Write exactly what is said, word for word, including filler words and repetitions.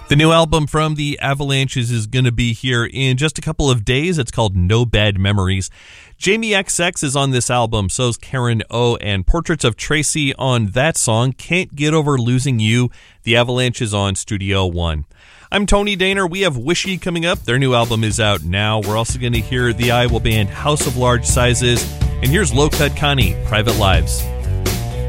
The new album from the Avalanches is going to be here in just a couple of days. It's called No Bad Memories. Jamie X X is on this album, so's Karen O, and Portraits of Tracy on that song. Can't Get Over Losing You. The Avalanches on Studio One. I'm Tony Daner. We have Wishy coming up. Their new album is out now. We're also going to hear the Iowa band House of Large Sizes. And here's Low Cut Connie, Private Lives.